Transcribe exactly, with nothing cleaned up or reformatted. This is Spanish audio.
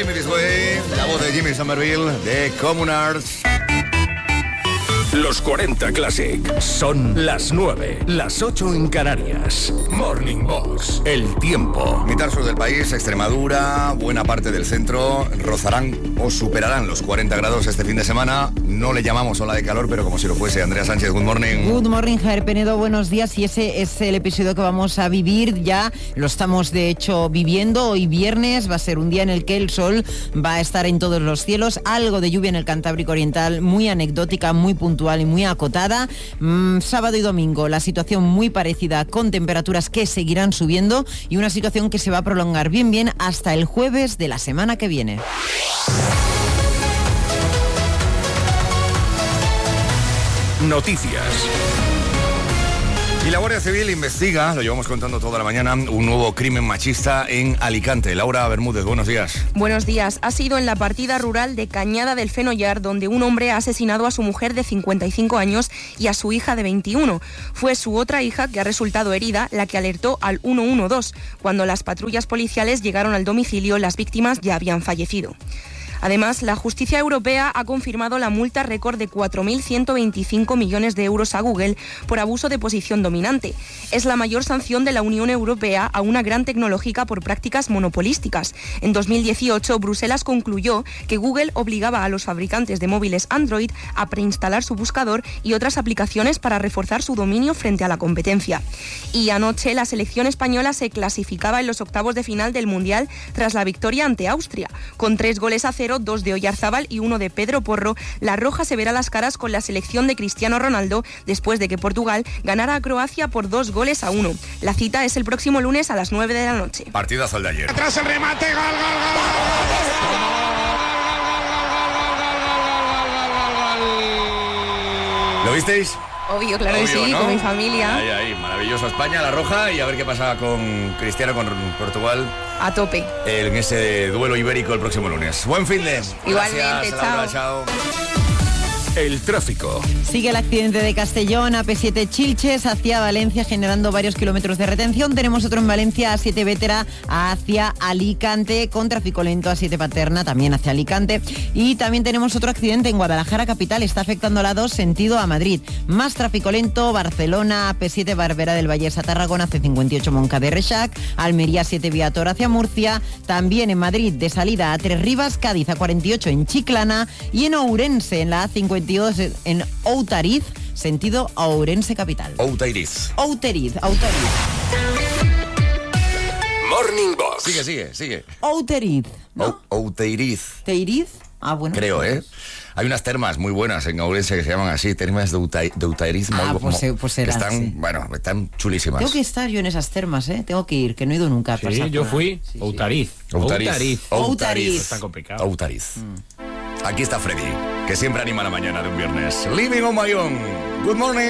Killing Me This Way, la voz de Jimmy Somerville de Communards. Los cuarenta Classic son las nueve, las ocho en Canarias. Morning Box, el tiempo. Mitad sur del país, Extremadura, buena parte del centro, rozarán o superarán los cuarenta grados este fin de semana. No le llamamos ola de calor, pero como si lo fuese. Andrea Sánchez, good morning. Good morning, Javier Penedo, buenos días. Y ese es el episodio que vamos a vivir, ya lo estamos de hecho viviendo. Hoy viernes va a ser un día en el que el sol va a estar en todos los cielos. Algo de lluvia en el Cantábrico Oriental, muy anecdótica, muy puntual y muy acotada. Mm, sábado y domingo la situación muy parecida, con temperaturas que seguirán subiendo y una situación que se va a prolongar bien bien hasta el jueves de la semana que viene. Noticias. Y la Guardia Civil investiga, lo llevamos contando toda la mañana, un nuevo crimen machista en Alicante. Laura Bermúdez, buenos días. Buenos días. Ha sido en la partida rural de Cañada del Fenollar, donde un hombre ha asesinado a su mujer de cincuenta y cinco años y a su hija de veintiuno. Fue su otra hija, que ha resultado herida, la que alertó al uno uno dos. Cuando las patrullas policiales llegaron al domicilio, las víctimas ya habían fallecido. Además, la justicia europea ha confirmado la multa récord de cuatro mil ciento veinticinco millones de euros a Google por abuso de posición dominante. Es la mayor sanción de la Unión Europea a una gran tecnológica por prácticas monopolísticas. En dos mil dieciocho, Bruselas concluyó que Google obligaba a los fabricantes de móviles Android a preinstalar su buscador y otras aplicaciones para reforzar su dominio frente a la competencia. Y anoche, la selección española se clasificaba en los octavos de final del Mundial tras la victoria ante Austria. Con tres goles a cero, dos de Oyarzábal y uno de Pedro Porro, la roja se verá las caras con la selección de Cristiano Ronaldo después de que Portugal ganara a Croacia por dos goles a uno. La cita es el próximo lunes a las nueve de la noche. Partidazo el de ayer. Atrás el remate, gol, gol, gol. ¿Lo visteis? Obvio, claro que sí, ¿no? Con mi familia. Ahí, ahí, maravilloso. España, la roja, y a ver qué pasa con Cristiano, con Portugal. A tope. En ese duelo ibérico el próximo lunes. Buen fin de. Igualmente, Gracias, Laura, chao. El tráfico. Sigue el accidente de Castellón, A P siete Chilches hacia Valencia, generando varios kilómetros de retención. Tenemos otro en Valencia, A siete Vétera hacia Alicante, con tráfico lento, A siete Paterna también hacia Alicante. Y también tenemos otro accidente en Guadalajara capital, está afectando a la dos sentido a Madrid. Más tráfico lento, Barcelona, A P siete Barbera del Vallés a Tarragona, C cincuenta y ocho Monca de Reixac, Almería siete Viator hacia Murcia. También en Madrid, de salida a Tres Rivas, Cádiz a cuarenta y ocho en Chiclana. Y en Ourense, en la A cincuenta y dos en Outariz, sentido a Ourense capital. Outariz. Outariz, Outariz. Morning Box. Sigue, sigue, sigue. Outariz, ¿no? Outariz. ¿Teiriz? Ah, bueno. Creo, ¿eh? Hay unas termas muy buenas en Ourense que se llaman así, termas de, Uta, de Outariz. Ah, muy, pues, como, pues serán, están, sí. bueno, están chulísimas. Tengo que estar yo en esas termas, ¿eh? Tengo que ir, que no he ido nunca a Sí, pasar yo por fui. ahí. Sí, sí. Outariz. Outariz. Outariz. Outariz. Está complicado. Outariz. Mm. Aquí está Freddy, que siempre anima la mañana de un viernes. Living on my own. Good morning.